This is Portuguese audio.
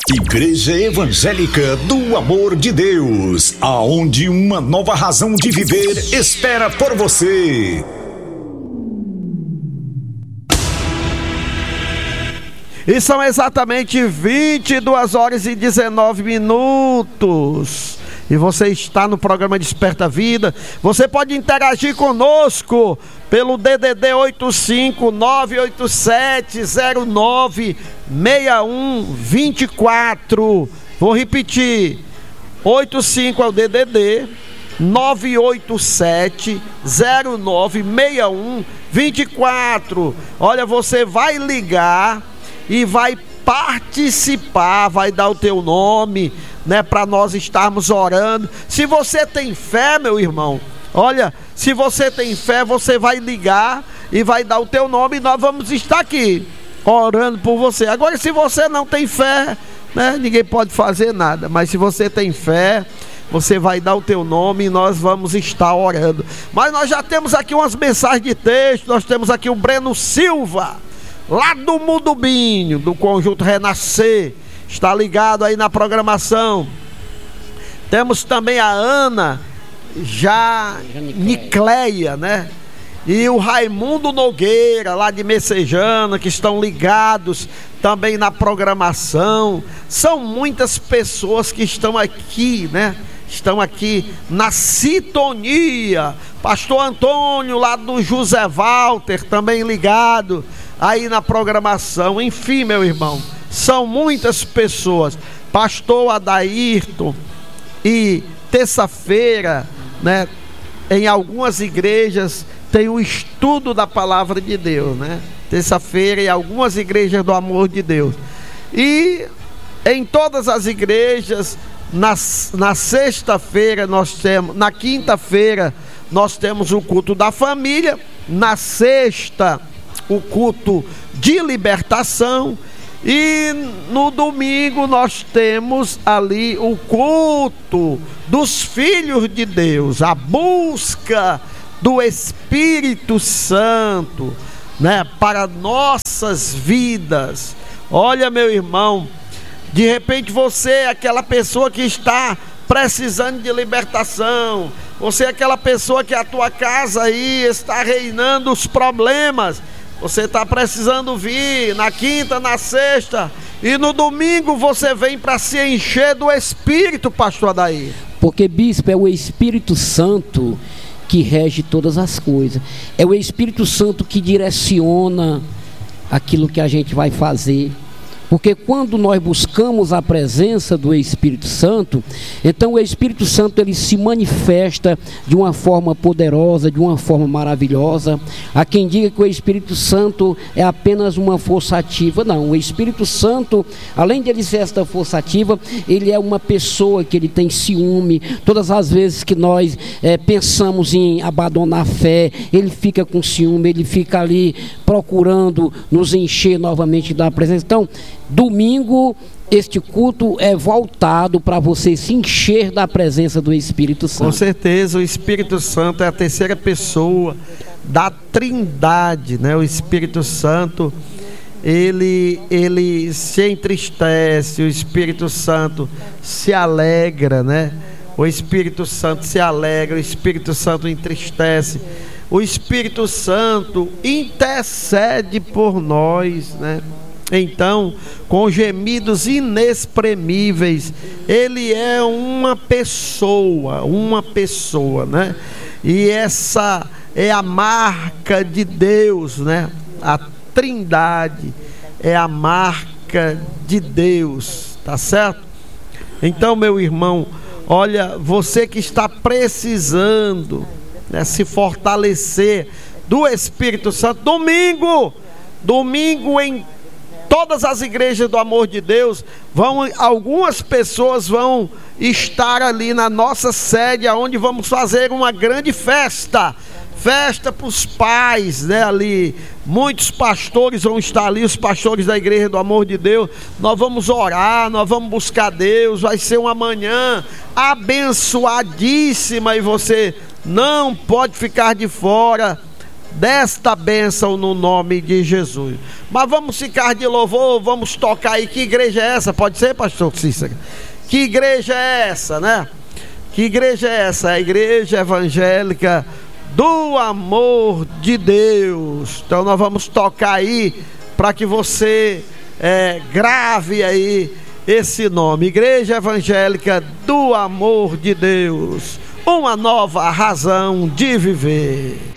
Igreja Evangélica do Amor de Deus, aonde uma nova razão de viver espera por você. E são exatamente 22 horas e 19 minutos. E você está no programa Desperta Vida. Você pode interagir conosco pelo DDD 85-98709-6124. Vou repetir. 85 é o DDD 987096124. Olha, você vai ligar e vai participar, vai dar o teu nome, né, para nós estarmos orando. Se você tem fé, meu irmão, olha, se você tem fé, você vai ligar e vai dar o teu nome e nós vamos estar aqui orando por você. Agora, se você não tem fé, né, ninguém pode fazer nada, mas se você tem fé, você vai dar o teu nome e nós vamos estar orando. Mas nós já temos aqui umas mensagens de texto. Nós temos aqui o Breno Silva, lá do Mudubinho, do Conjunto Renascer, está ligado aí na programação. Temos também a Ana Nicleia, né? E o Raimundo Nogueira, lá de Messejana, que estão ligados também na programação. São muitas pessoas que estão aqui, né? Estão aqui na sintonia. Pastor Antônio, lá do José Walter, também ligado aí na programação. Enfim, meu irmão, são muitas pessoas. Pastor Adairton, e terça-feira, né, em algumas igrejas tem o estudo da palavra de Deus, né? Terça-feira em algumas igrejas do Amor de Deus. E em todas as igrejas, na sexta-feira nós temos, na quinta-feira nós temos o culto da família, na sexta o culto de libertação, e no domingo nós temos ali o culto dos filhos de Deus, a busca do Espírito Santo, né, para nossas vidas. Olha, meu irmão, de repente você é aquela pessoa que está precisando de libertação, você é aquela pessoa que a tua casa aí está reinando os problemas. Você está precisando vir na quinta, na sexta e no domingo você vem para se encher do Espírito, pastor Adair. Porque, bispo, é o Espírito Santo que rege todas as coisas. É o Espírito Santo que direciona aquilo que a gente vai fazer. Porque quando nós buscamos a presença do Espírito Santo, então o Espírito Santo ele se manifesta de uma forma poderosa, de uma forma maravilhosa. Há quem diga que o Espírito Santo é apenas uma força ativa. Não, o Espírito Santo, além de ele ser esta força ativa, ele é uma pessoa que ele tem ciúme. Todas as vezes que nós pensamos em abandonar a fé, ele fica com ciúme, ele fica ali procurando nos encher novamente da presença. Então, domingo, este culto é voltado para você se encher da presença do Espírito Santo. Com certeza, o Espírito Santo é a terceira pessoa da Trindade, né? O Espírito Santo, ele se entristece, o Espírito Santo se alegra, né? O Espírito Santo se alegra, o Espírito Santo entristece. O Espírito Santo intercede por nós, né? Então, com gemidos inexprimíveis, ele é uma pessoa, né? E essa é a marca de Deus, né? A Trindade é a marca de Deus, tá certo? Então, meu irmão, olha, você que está precisando, né, se fortalecer do Espírito Santo, domingo em todas as igrejas do Amor de Deus, algumas pessoas vão estar ali na nossa sede, onde vamos fazer uma grande festa para os pais, né, ali, muitos pastores vão estar ali, os pastores da igreja do Amor de Deus. Nós vamos orar, nós vamos buscar Deus, vai ser uma manhã abençoadíssima e você não pode ficar de fora desta bênção no nome de Jesus. Mas vamos ficar de louvor, vamos tocar aí. Que igreja é essa? Pode ser, pastor Cícero? Que igreja é essa, né? Que igreja é essa? A Igreja Evangélica do Amor de Deus. Então nós vamos tocar aí para que você grave aí esse nome: Igreja Evangélica do Amor de Deus, uma nova razão de viver.